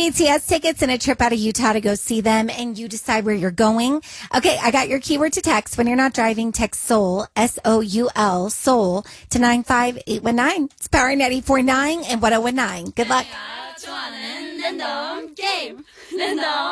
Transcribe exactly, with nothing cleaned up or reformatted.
B T S tickets and a trip out of Utah to go see them, and you decide where you're going. Okay, I got your keyword to text. When you're not driving, text SOUL, S O U L, SOUL, to nine five eight one nine. It's Power ninety-four point nine and one oh one nine. Good luck. 좋아하는 랜덤 게임 랜덤